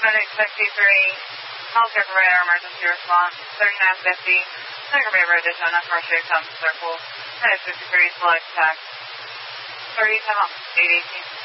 Medic 63, healthcare provider emergency response, 3950, Tiger Bay Road, Daytona, Commercial Comes Circle, Medic 63, select tax, 30 10 818.